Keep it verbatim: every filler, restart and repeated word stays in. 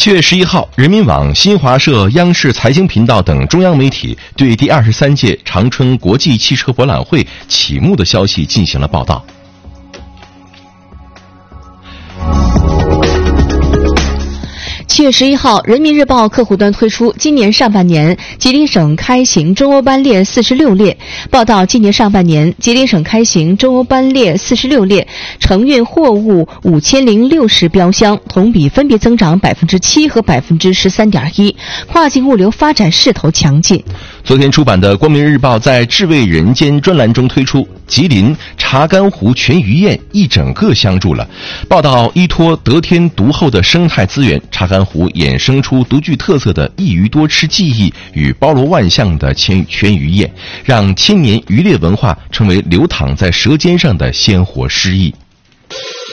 七月十一号，人民网、新华社、央视财经频道等中央媒体对第二十三届长春国际汽车博览会启幕的消息进行了报道。 七月十一号，人民日报客户端推出今年上半年吉林省开行中欧班列四十六列。报道，今年上半年吉林省开行中欧班列四十六列，承运货物五千零六十标箱，同比分别增长百分之七和百分之十三点一，跨境物流发展势头强劲。 昨天出版的《光明日报》在“智慧人间”专栏中推出吉林查干湖全鱼堰一整个相助了。报道依托得天独厚的生态资源，查干湖衍生出独具特色的一鱼多吃技艺与包罗万象的全全鱼堰，让千年渔猎文化成为流淌在舌尖上的鲜活诗意。